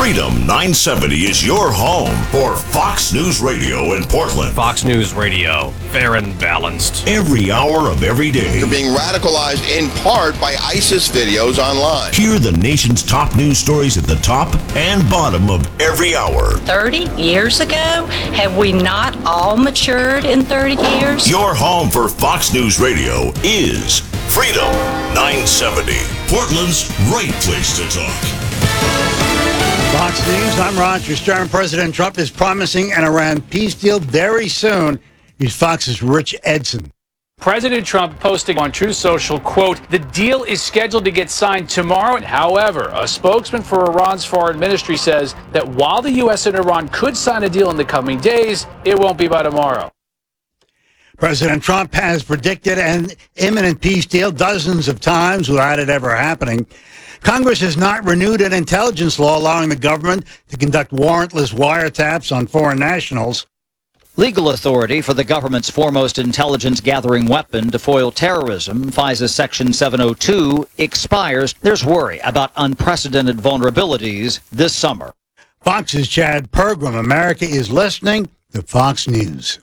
Freedom 970 is your home for Fox News Radio in Portland. Fox News Radio, fair and balanced. Every hour of every day. You're being radicalized in part by ISIS videos online. Hear the nation's top news stories at the top and bottom of every hour. 30 years ago? Have we not all matured in 30 years? Your home for Fox News Radio is Freedom 970. Portland's right place to talk. Fox News, I'm Roger Stern. President Trump is promising an Iran peace deal very soon. Here's Fox's Rich Edson. President Trump posting on Truth Social, quote, "The deal is scheduled to get signed tomorrow." However, a spokesman for Iran's foreign ministry says that while the U.S. and Iran could sign a deal in the coming days, it won't be by tomorrow. President Trump has predicted an imminent peace deal dozens of times without it ever happening. Congress has not renewed an intelligence law allowing the government to conduct warrantless wiretaps on foreign nationals. Legal authority for the government's foremost intelligence-gathering weapon to foil terrorism, FISA Section 702, expires. There's worry about unprecedented vulnerabilities this summer. Fox's Chad Pergram. America is listening to Fox News.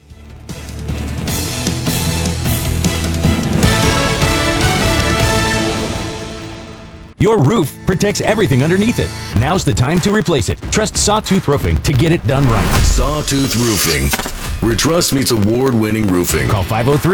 Your roof protects everything underneath it. Now's the time to replace it. Trust Sawtooth Roofing to get it done right. Sawtooth Roofing, where trust meets award-winning roofing. Call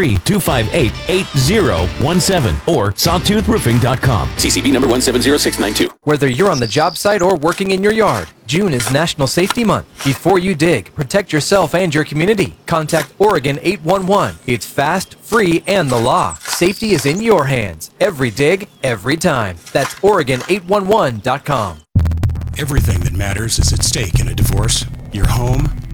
503-258-8017 or sawtoothroofing.com. CCB number 170692. Whether you're on the job site or working in your yard, June is National Safety Month. Before you dig, protect yourself and your community. Contact Oregon 811. It's fast, free, and the law. Safety is in your hands. Every dig, every time. That's Oregon811.com. Everything that matters is at stake in a divorce. Your home,